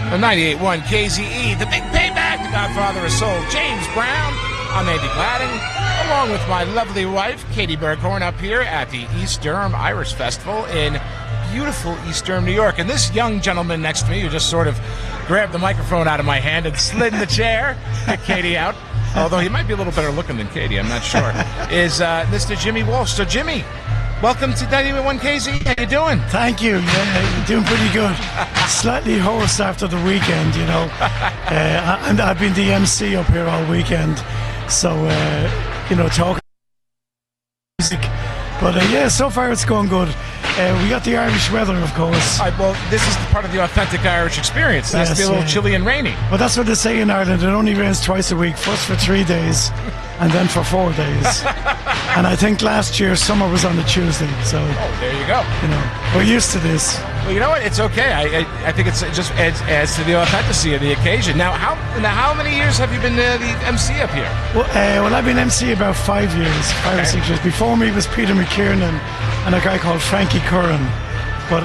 The 98.1 KZE, the big payback, the godfather of soul, James Brown. I'm Andy Gladding, along with my lovely wife, Katie Berghorn, up here at the East Durham Irish Festival in beautiful East Durham, New York. And this young gentleman next to me, who just sort of grabbed the microphone out of my hand and slid in the chair, kicked Katie out, although he might be a little better looking than Katie, I'm not sure, is Mr. Jimmy Walsh. So, Jimmy, welcome to 91 KZ. How you doing? Thank you. Yeah, you're doing pretty good. Slightly hoarse after the weekend, you know. And I've been the MC up here all weekend, so you know, talking music. But yeah, so far it's going good. We got the Irish weather, of course. Well, this is part of the authentic Irish experience. It has to be a little chilly and rainy. Well, that's what they say in Ireland. It only rains twice a week. First for 3 days, and then for 4 days. And I think last year summer was on a Tuesday. So there you go. You know, we're used to this. Well, you know what? It's okay. I think it just adds to the authenticity of the occasion. Now, how many years have you been the MC up here? Well, I've been MC about 5 years, 5 or 6 years. Before me was Peter McKiernan and a guy called Frankie Curran. But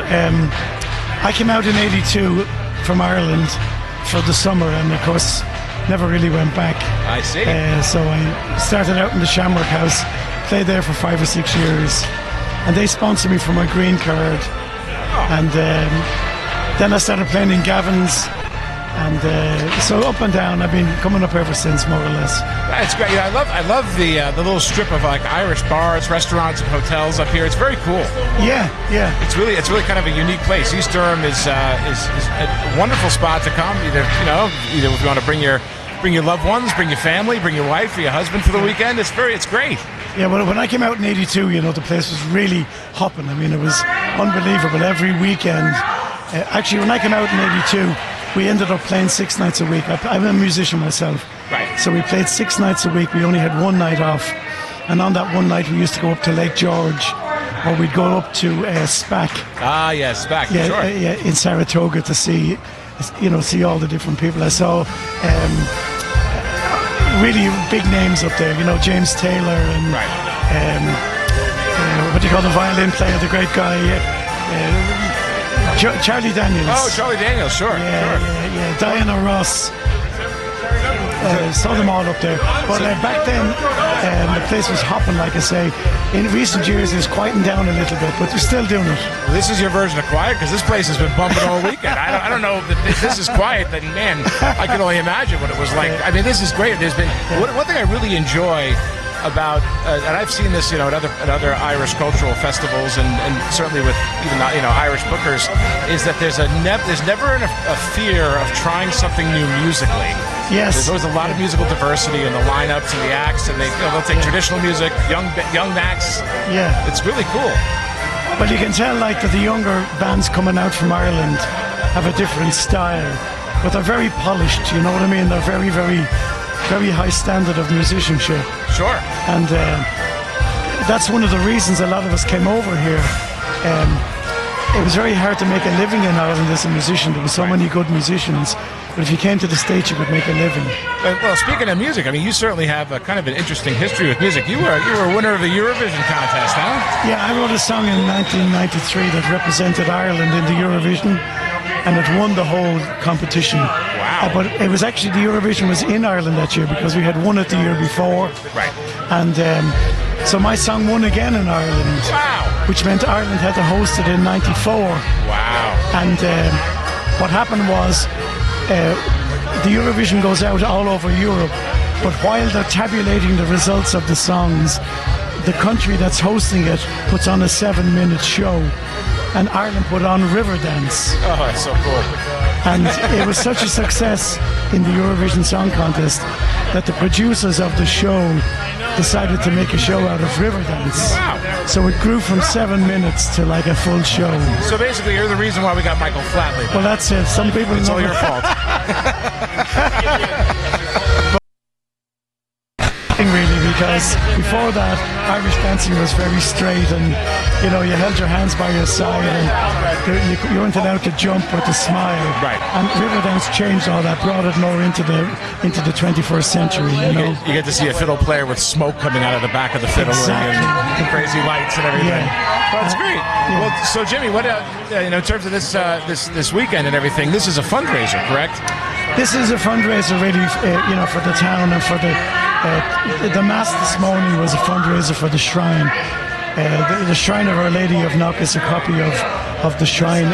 I came out in '82 from Ireland for the summer, and of course never really went back. I see. So I started out in the Shamrock House, played there for 5 or 6 years, and they sponsored me for my green card. And then I started playing in Gavin's, and so up and down. I've been coming up ever since, more or less. That's great. Yeah, I love the little strip of like Irish bars, restaurants, and hotels up here. It's very cool. Yeah. It's really kind of a unique place. East Durham is a wonderful spot to come. Either if you want to bring your loved ones, bring your family, bring your wife or your husband for the weekend. It's great. Yeah, well, when I came out in '82, you know, the place was really hopping. I mean, it was unbelievable every weekend. Actually, when I came out in '82, we ended up playing 6 nights a week. I'm a musician myself. Right. So we played 6 nights a week. We only had one night off. And on that one night, we used to go up to Lake George, or we'd go up to SPAC. Ah, yeah, SPAC, yeah, sure. In Saratoga to see all the different people. I saw really big names up there, you know, James Taylor and what do you call the violin player, the great guy, Charlie Daniels. Oh, Charlie Daniels, sure. Yeah. Diana Ross. Saw them all up there. But back then, the place was hopping, like I say. In recent years, it's quieting down a little bit, but they're still doing it. Well, this is your version of quiet, because this place has been bumping all weekend. I don't know if this is quiet, then, man, I can only imagine what it was like. I mean, this is great. There's been one thing I really enjoy about, and I've seen this, you know, at other Irish cultural festivals, and certainly with even Irish bookers, is that there's never a fear of trying something new musically. Yes. There's always a lot of musical diversity in the lineups and the acts, and they'll take traditional music, young acts. Yeah. It's really cool. But you can tell, like, that the younger bands coming out from Ireland have a different style, but they're very polished. You know what I mean? They're very, very, very high standard of musicianship. Sure. And that's one of the reasons a lot of us came over here. It was very hard to make a living in Ireland as a musician. There were so many good musicians. But if you came to the States, you could make a living. Well, speaking of music, I mean, you certainly have a kind of an interesting history with music. You were a winner of the Eurovision contest, huh? Yeah, I wrote a song in 1993 that represented Ireland in the Eurovision, and it won the whole competition. Wow. But it was actually, the Eurovision was in Ireland that year, because we had won it the year before. Right. And so my song won again in Ireland. Wow. Which meant Ireland had to host it in '94. Wow. And what happened was, the Eurovision goes out all over Europe, but while they're tabulating the results of the songs, the country that's hosting it puts on a 7-minute show, and Ireland put on Riverdance. Oh, that's so cool. And it was such a success in the Eurovision Song Contest that the producers of the show decided to make a show out of Riverdance. Wow. So it grew from 7 minutes to like a full show. So basically, you're the reason why we got Michael Flatley. Well, that's it. Some people it's know all your fault. Really, because before that, Irish dancing was very straight, and you held your hands by your side, and you weren't allowed to jump or to smile. Right. And Riverdance changed all that, brought it more into the 21st century. You get to see a fiddle player with smoke coming out of the back of the fiddle, and crazy lights and everything. Yeah. Well, that's great. Yeah. Well, so Jimmy, what in terms of this weekend and everything, this is a fundraiser, correct? This is a fundraiser, really, for the town, and for the mass this morning was a fundraiser for the shrine. The Shrine of Our Lady of Knock is a copy of the shrine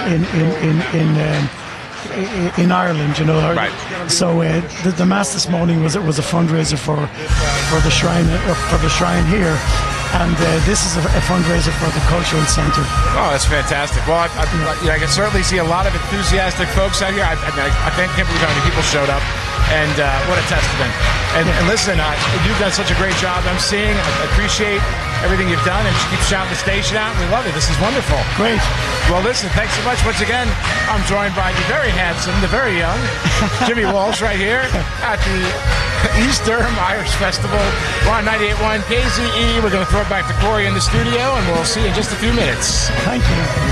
in Ireland, Right. So the mass this morning was a fundraiser for the shrine here. And this is a fundraiser for the cultural centre. Oh, that's fantastic. Well, I can certainly see a lot of enthusiastic folks out here. I can't believe how many people showed up. And what a testament. And listen, you've done such a great job emceeing. I appreciate everything you've done, and just keep shouting the station out. We love it. This is wonderful. Great. Well, listen, thanks so much. Once again, I'm joined by the very handsome, the very young Jimmy Walsh right here at the East Durham Irish Festival. We're on 98.1 KZE. We're going to throw it back to Corey in the studio, and we'll see you in just a few minutes. Thank you.